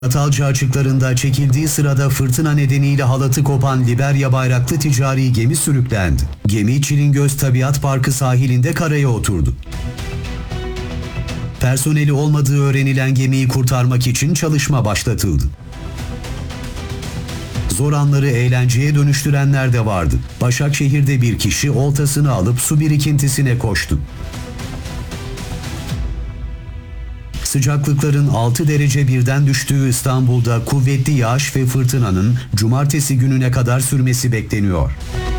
Çatalca açıklarında çekildiği sırada fırtına nedeniyle halatı kopan Liberya bayraklı ticari gemi sürüklendi. Gemi Çilingöz Tabiat Parkı sahilinde karaya oturdu. Personeli olmadığı öğrenilen gemiyi kurtarmak için çalışma başlatıldı. Zor anları eğlenceye dönüştürenler de vardı. Başakşehir'de bir kişi oltasını alıp su birikintisine koştu. Sıcaklıkların 6 derece birden düştüğü İstanbul'da kuvvetli yağış ve fırtınanın cumartesi gününe kadar sürmesi bekleniyor.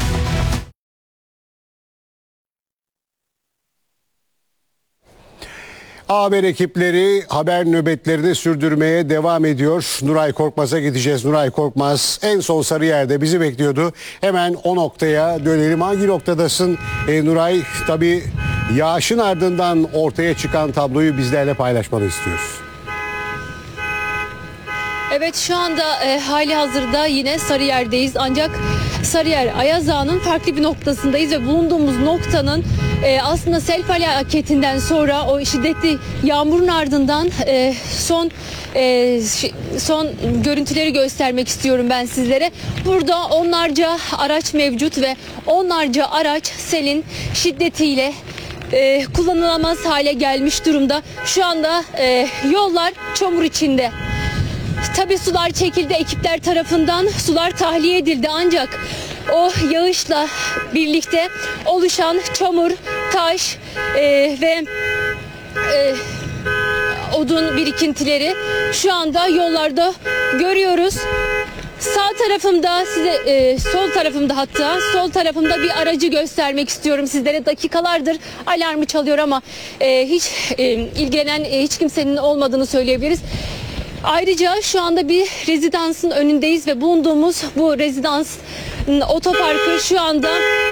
Haber ekipleri haber nöbetlerini sürdürmeye devam ediyor. Nuray Korkmaz'a gideceğiz. Nuray Korkmaz en son Sarıyer'de bizi bekliyordu. Hemen o noktaya dönelim. Hangi noktadasın Nuray? Tabii yağışın ardından ortaya çıkan tabloyu bizlerle paylaşmanı istiyoruz. Evet, şu anda hali hazırda yine Sarıyer'deyiz. Ancak Sarıyer Ayaz Ağa'nın farklı bir noktasındayız ve bulunduğumuz noktanın aslında sel felaketinden sonra o şiddetli yağmurun ardından son görüntüleri göstermek istiyorum ben sizlere. Burada onlarca araç mevcut ve onlarca araç selin şiddetiyle kullanılamaz hale gelmiş durumda. Şu anda yollar çamur içinde. Tabii sular çekildi, ekipler tarafından sular tahliye edildi, ancak o yağışla birlikte oluşan çamur, taş ve odun birikintileri şu anda yollarda görüyoruz. Sağ tarafımda sol tarafımda bir aracı göstermek istiyorum sizlere. Dakikalardır alarmı çalıyor ama hiç ilgilenen hiç kimsenin olmadığını söyleyebiliriz. Ayrıca şu anda bir rezidansın önündeyiz ve bulunduğumuz bu rezidans otoparkı şu anda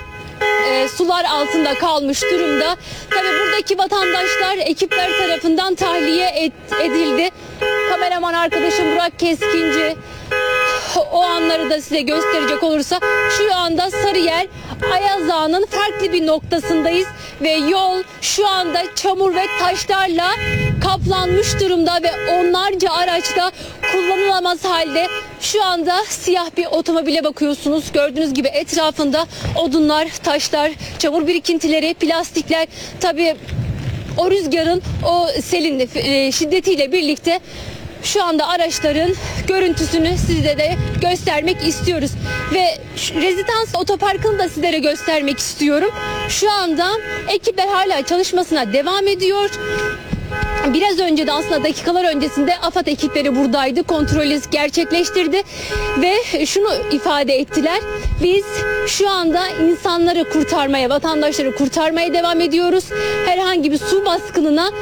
sular altında kalmış durumda. Tabii buradaki vatandaşlar ekipler tarafından tahliye edildi. Kameraman arkadaşım Burak Keskinci o anları da size gösterecek olursa, şu anda Sarıyer Ayaz Ağa'nın farklı bir noktasındayız ve yol şu anda çamur ve taşlarla kaplanmış durumda ve onlarca araçta kullanılamaz halde. Şu anda siyah bir otomobile bakıyorsunuz. Gördüğünüz gibi etrafında odunlar, taşlar, çamur birikintileri, plastikler. Tabii o rüzgarın, o selin şiddetiyle birlikte şu anda araçların görüntüsünü size de göstermek istiyoruz. Ve rezidans otoparkını da sizlere göstermek istiyorum. Şu anda ekipler hala çalışmasına devam ediyor. Biraz önce de aslında dakikalar öncesinde AFAD ekipleri buradaydı. Kontrolü gerçekleştirdi ve şunu ifade ettiler. Biz şu anda insanları kurtarmaya, vatandaşları kurtarmaya devam ediyoruz. Herhangi bir su baskınına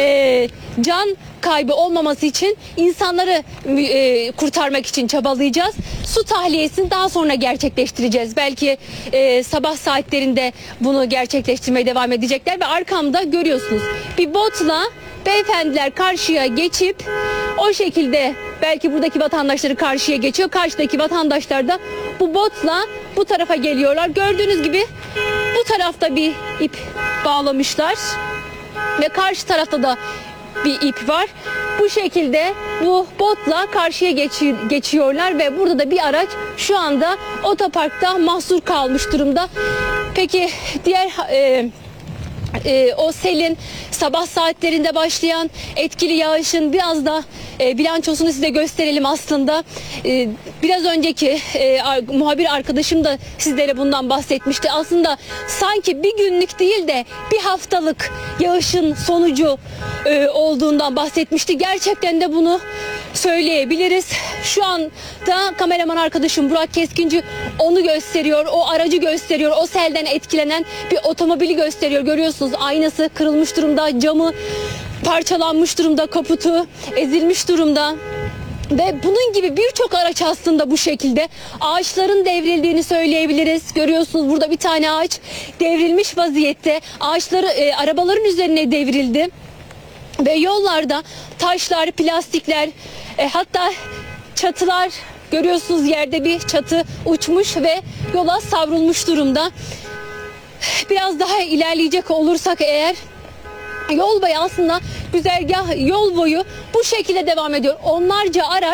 can kaybı olmaması için insanları kurtarmak için çabalayacağız. Su tahliyesini daha sonra gerçekleştireceğiz. Belki sabah saatlerinde bunu gerçekleştirmeye devam edecekler ve arkamda görüyorsunuz bir botla beyefendiler karşıya geçip o şekilde belki buradaki vatandaşları karşıya geçiyor. Karşıdaki vatandaşlar da bu botla bu tarafa geliyorlar. Gördüğünüz gibi bu tarafta bir ip bağlamışlar ve karşı tarafta da bir ip var. Bu şekilde bu botla karşıya geçiyorlar ve burada da bir araç şu anda otoparkta mahsur kalmış durumda. Peki diğer o selin sabah saatlerinde başlayan etkili yağışın biraz da bilançosunu size gösterelim aslında. Biraz önceki muhabir arkadaşım da sizlere bundan bahsetmişti. Aslında sanki bir günlük değil de bir haftalık yağışın sonucu olduğundan bahsetmişti. Gerçekten de bunu söyleyebiliriz. Şu anda kameraman arkadaşım Burak Keskinci onu gösteriyor, o aracı gösteriyor, o selden etkilenen bir otomobili gösteriyor. Görüyorsunuz, aynası kırılmış durumda, camı parçalanmış durumda, kaputu ezilmiş durumda. Ve bunun gibi birçok araç aslında bu şekilde. Ağaçların devrildiğini söyleyebiliriz. Görüyorsunuz burada bir tane ağaç devrilmiş vaziyette. Arabaların üzerine devrildi. Ve yollarda taşlar, plastikler, hatta çatılar, görüyorsunuz yerde bir çatı uçmuş ve yola savrulmuş durumda. Biraz daha ilerleyecek olursak eğer, yol boyu aslında güzergah yol boyu bu şekilde devam ediyor. Onlarca araç